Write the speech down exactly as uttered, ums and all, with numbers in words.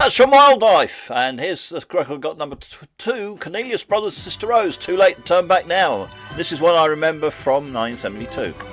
That's from Wildlife, and here's the record got number two, Cornelius Brothers, Sister Rose, Too Late to Turn Back Now. This is one I remember from nineteen seventy-two.